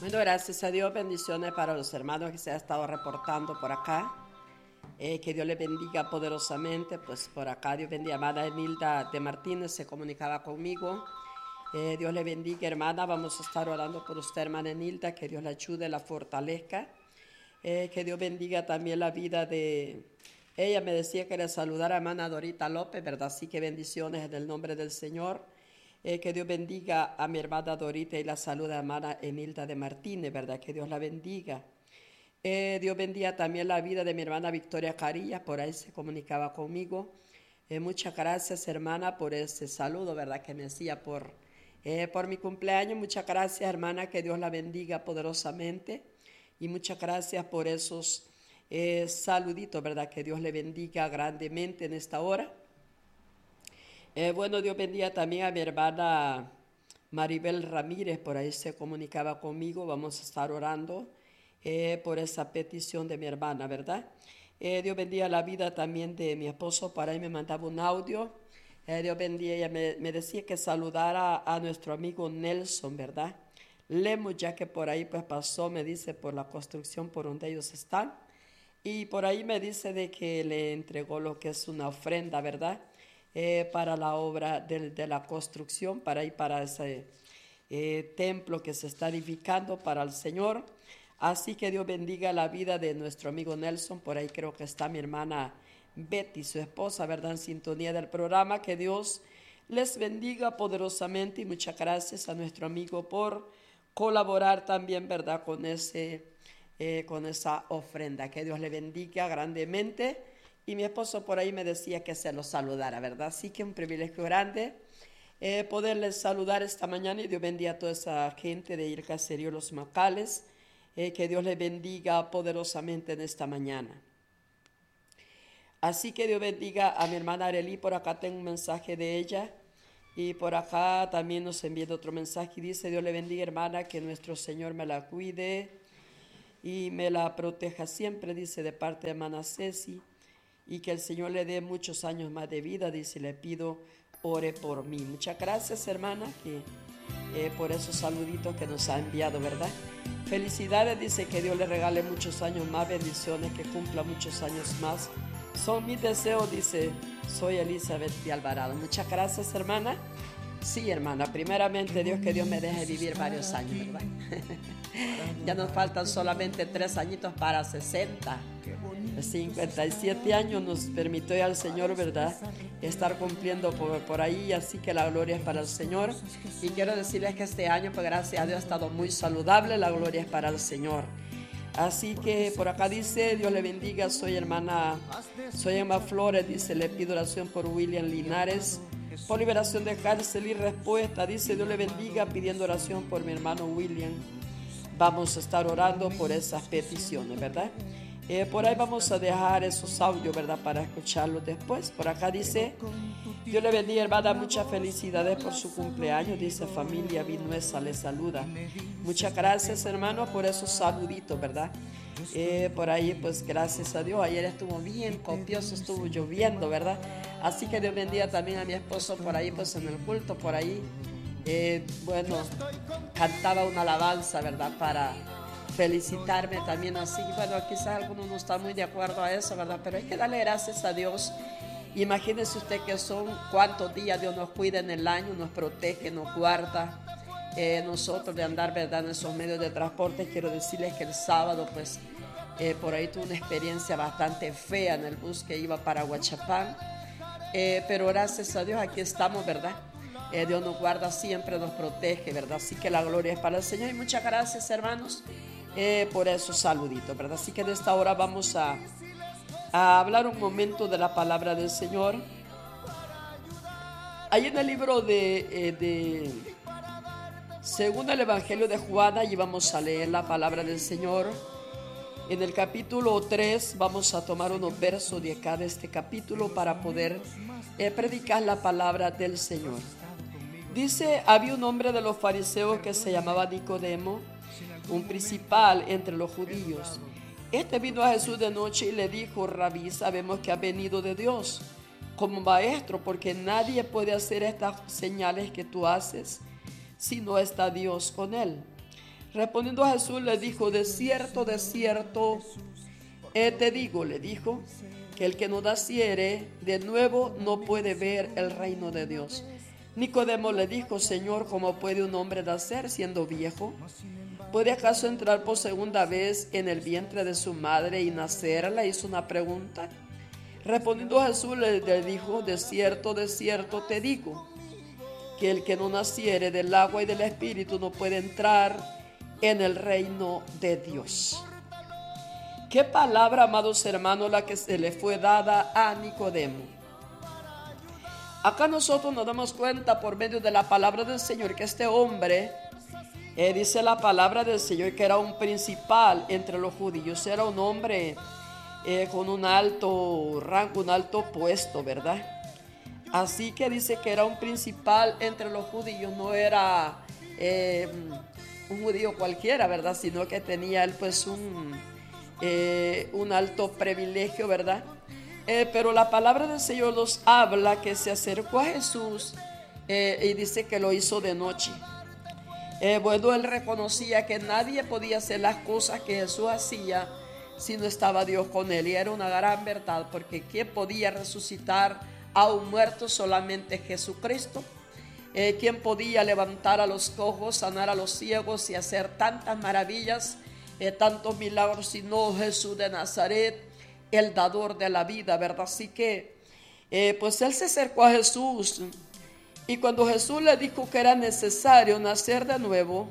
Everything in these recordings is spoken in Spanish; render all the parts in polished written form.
Bueno, gracias a Dios, bendiciones para los hermanos que se han estado reportando por acá. Que Dios les bendiga poderosamente. Pues por acá Dios bendiga. Amada Enilda de Martínez se comunicaba conmigo. Dios le bendiga, hermana. Vamos a estar orando por usted, hermana Enilda. Que Dios la ayude, la fortalezca. Que Dios bendiga también la vida de... Ella me decía que le saludara a hermana Dorita López, ¿verdad? Así que bendiciones en el nombre del Señor. Que Dios bendiga a mi hermana Dorita y la saluda a hermana Enilda de Martínez, ¿verdad? Que Dios la bendiga. Dios bendiga también la vida de mi hermana Victoria Carillas, por ahí se comunicaba conmigo. Muchas gracias, hermana, por ese saludo, ¿verdad? Que me hacía por mi cumpleaños. Muchas gracias, hermana, que Dios la bendiga poderosamente. Y muchas gracias por esos saluditos, ¿verdad? Que Dios le bendiga grandemente en esta hora. Bueno, Dios bendiga también a mi hermana Maribel Ramírez, por ahí se comunicaba conmigo. Vamos a estar orando por esa petición de mi hermana, ¿verdad? Dios bendiga la vida también de mi esposo, por ahí me mandaba un audio. Dios bendiga, ella me decía que saludara a nuestro amigo Nelson, ¿verdad? Lemos, ya que por ahí pues pasó, me dice, por la construcción por donde ellos están. Y por ahí me dice de que le entregó lo que es una ofrenda, ¿verdad? Para la obra de la construcción, para ese templo que se está edificando para el Señor. Así que Dios bendiga la vida de nuestro amigo Nelson. Por ahí creo que está mi hermana Betty, su esposa, ¿verdad? En sintonía del programa. Que Dios les bendiga poderosamente y muchas gracias a nuestro amigo por colaborar también, ¿verdad? Con esa ofrenda. Que Dios le bendiga grandemente. Y mi esposo por ahí me decía que se lo saludara, ¿verdad? Así que un privilegio grande poderles saludar esta mañana. Y Dios bendiga a toda esa gente de El Caserío Los Macales. Que Dios les bendiga poderosamente en esta mañana. Así que Dios bendiga a mi hermana Arely. Por acá tengo un mensaje de ella. Y por acá también nos envía otro mensaje. Y dice: Dios le bendiga, hermana, que nuestro Señor me la cuide y me la proteja siempre, dice, de parte de hermana Ceci. Y que el Señor le dé muchos años más de vida, dice, le pido, ore por mí. Muchas gracias, hermana, por esos saluditos que nos ha enviado, ¿verdad? Felicidades, dice, que Dios le regale muchos años más, bendiciones, que cumpla muchos años más. Son mis deseos, dice, soy Elizabeth de Alvarado. Muchas gracias, hermana. Sí, hermana, primeramente Dios, que Dios me deje vivir varios años, ¿verdad? Ya nos faltan solamente 3 añitos para 60. 57 años nos permitió ya el Señor, ¿verdad? Estar cumpliendo por ahí, así que la gloria es para el Señor. Y quiero decirles que este año, pues gracias a Dios, ha estado muy saludable, la gloria es para el Señor. Así que por acá dice: Dios le bendiga, soy Emma Flores, dice, le pido oración por William Linares, por liberación de cárcel y respuesta. Dice: Dios le bendiga, pidiendo oración por mi hermano William. Vamos a estar orando por esas peticiones, ¿verdad? Por ahí vamos a dejar esos audios, ¿verdad? Para escucharlos después. Por acá dice: Dios le bendiga, hermana, muchas felicidades por su cumpleaños. Dice: familia Vinuesa le saluda. Muchas gracias, hermano, por esos saluditos, ¿verdad? Por ahí, pues gracias a Dios. Ayer estuvo bien copioso, estuvo lloviendo, ¿verdad? Así que Dios bendiga también a mi esposo por ahí, pues en el culto, por ahí. Bueno, cantaba una alabanza, ¿verdad? Para felicitarme también así. Bueno, quizás algunos no están muy de acuerdo a eso, ¿verdad? Pero hay que darle gracias a Dios. Imagínese usted que son cuántos días Dios nos cuida en el año, nos protege, nos guarda. Nosotros de andar, ¿verdad?, en esos medios de transporte. Quiero decirles que el sábado, pues, por ahí tuve una experiencia bastante fea en el bus que iba para Huachapán. Pero gracias a Dios aquí estamos, ¿verdad? Dios nos guarda siempre, nos protege, ¿verdad? Así que la gloria es para el Señor. Y muchas gracias, hermanos, por esos saluditos, ¿verdad? Así que de esta hora vamos a hablar un momento de la palabra del Señor. Ahí en el libro según el Evangelio de Juan, y vamos a leer la palabra del Señor. En el capítulo 3 vamos a tomar unos versos de acá de este capítulo para poder predicar la palabra del Señor. Dice: había un hombre de los fariseos que se llamaba Nicodemo, un principal entre los judíos. Este vino a Jesús de noche y le dijo: Rabí, sabemos que has venido de Dios como maestro, porque nadie puede hacer estas señales que tú haces si no está Dios con él. Respondiendo a Jesús le dijo, de cierto, te digo, le dijo, que el que no naciere de nuevo no puede ver el reino de Dios. Nicodemo le dijo, Señor, ¿cómo puede un hombre nacer siendo viejo? ¿Puede acaso entrar por segunda vez en el vientre de su madre y nacer? Le hizo una pregunta. Respondiendo Jesús le dijo, de cierto te digo, que el que no naciere del agua y del espíritu no puede entrar en el reino de Dios. Qué palabra, amados hermanos, la que se le fue dada a Nicodemo. Acá nosotros nos damos cuenta por medio de la palabra del Señor que este hombre, dice la palabra del Señor que era un principal entre los judíos, era un hombre con un alto rango, un alto puesto, ¿verdad? Así que dice que era un principal entre los judíos, no era un judío cualquiera, ¿verdad? Sino que tenía él pues un alto privilegio, ¿verdad? Pero la palabra del Señor nos habla que se acercó a Jesús y dice que lo hizo de noche. Bueno, él reconocía que nadie podía hacer las cosas que Jesús hacía si no estaba Dios con él. Y era una gran verdad, porque ¿quién podía resucitar a un muerto? Solamente Jesucristo. ¿Quién podía levantar a los cojos, sanar a los ciegos y hacer tantas maravillas, tantos milagros, sino Jesús de Nazaret, el dador de la vida, ¿verdad? Así que pues él se acercó a Jesús, y cuando Jesús le dijo que era necesario nacer de nuevo,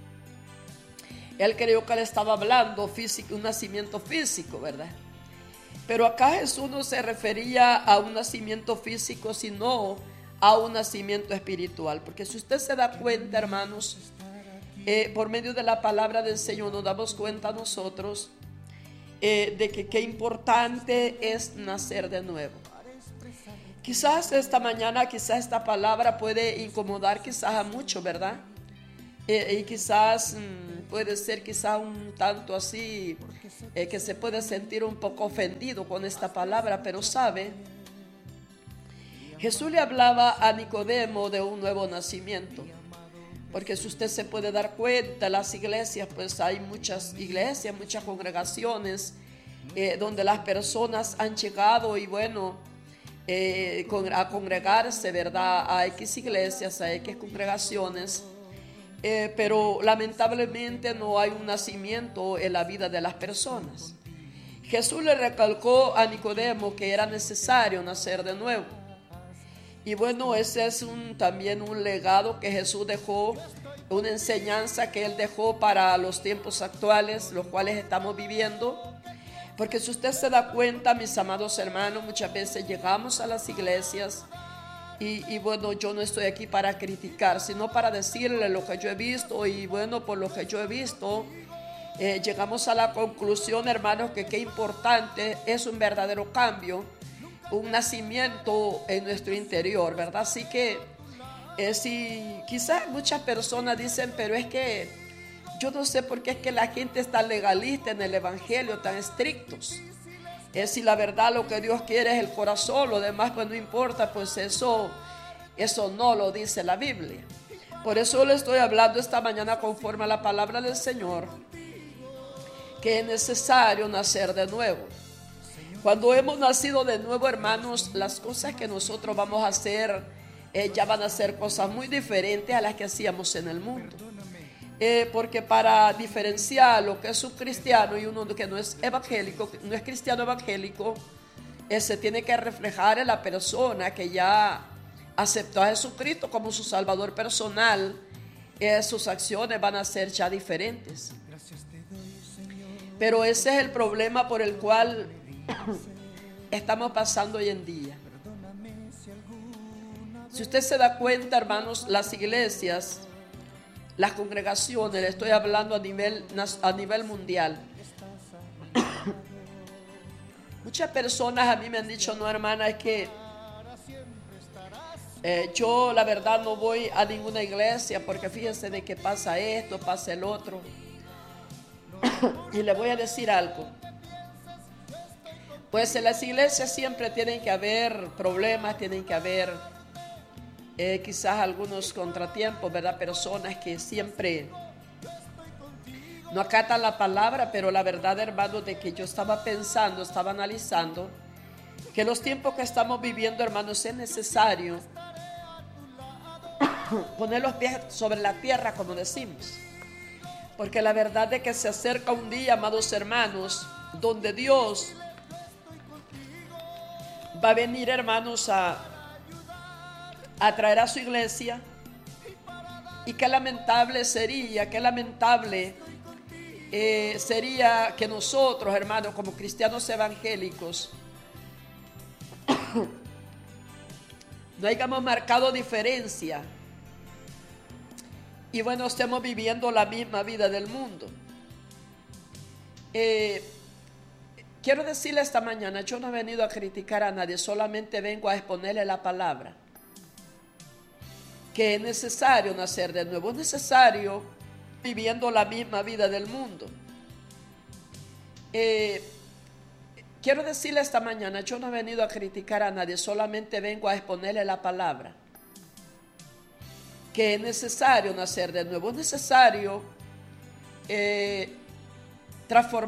él creyó que le estaba hablando físico, un nacimiento físico, ¿verdad? Pero acá Jesús no se refería a un nacimiento físico, sino a un nacimiento espiritual. Porque si usted se da cuenta, hermanos, por medio de la palabra del Señor nos damos cuenta nosotros de que qué importante es nacer de nuevo. Quizás esta mañana, quizás esta palabra puede incomodar quizás a muchos, ¿verdad? Y quizás puede ser quizás un tanto así, que se puede sentir un poco ofendido con esta palabra, pero sabe, Jesús le hablaba a Nicodemo de un nuevo nacimiento. Porque si usted se puede dar cuenta, las iglesias, pues hay muchas iglesias, muchas congregaciones donde las personas han llegado y bueno, a congregarse, ¿verdad? A X iglesias, a X congregaciones, pero lamentablemente no hay un nacimiento en la vida de las personas. Jesús le recalcó a Nicodemo que era necesario nacer de nuevo. Y bueno, ese es también un legado que Jesús dejó, una enseñanza que Él dejó para los tiempos actuales, los cuales estamos viviendo. Porque si usted se da cuenta, mis amados hermanos, muchas veces llegamos a las iglesias y bueno, yo no estoy aquí para criticar, sino para decirle lo que yo he visto. Y bueno, por lo que yo he visto, llegamos a la conclusión, hermanos, que qué importante es un verdadero cambio, un nacimiento en nuestro interior, ¿verdad? Así que si quizás muchas personas dicen, pero es que yo no sé por qué es que la gente está legalista en el evangelio, tan estrictos. Si la verdad lo que Dios quiere es el corazón, lo demás pues no importa, pues eso no lo dice la Biblia. Por eso le estoy hablando esta mañana conforme a la palabra del Señor, que es necesario nacer de nuevo. Cuando hemos nacido de nuevo, hermanos, las cosas que nosotros vamos a hacer ya van a ser cosas muy diferentes a las que hacíamos en el mundo. Porque para diferenciar lo que es un cristiano y uno que no es evangélico, no es cristiano evangélico, se tiene que reflejar en la persona que ya aceptó a Jesucristo como su Salvador personal. Sus acciones van a ser ya diferentes. Pero ese es el problema por el cual estamos pasando hoy en día. Si usted se da cuenta, hermanos, las iglesias, las congregaciones, le estoy hablando a nivel mundial. Muchas personas a mí me han dicho, no, hermana, es que yo la verdad no voy a ninguna iglesia porque fíjense de que pasa esto, pasa el otro. Y le voy a decir algo. Pues en las iglesias siempre tienen que haber problemas, tienen que haber quizás algunos contratiempos, ¿verdad? Personas que siempre no acatan la palabra, pero la verdad, hermano, de que yo estaba pensando, estaba analizando, que los tiempos que estamos viviendo, hermanos, es necesario poner los pies sobre la tierra, como decimos. Porque la verdad es que se acerca un día, amados hermanos, donde Dios va a venir, hermanos, a traer a su iglesia. Y qué lamentable sería, sería que nosotros, hermanos, como cristianos evangélicos, no hayamos marcado diferencia y bueno, estemos viviendo la misma vida del mundo. Quiero decirle esta mañana, yo no he venido a criticar a nadie, solamente vengo a exponerle la palabra. Que es necesario nacer de nuevo, es necesario viviendo la misma vida del mundo. Quiero decirle esta mañana, yo no he venido a criticar a nadie, solamente vengo a exponerle la palabra. Que es necesario nacer de nuevo, es necesario transformar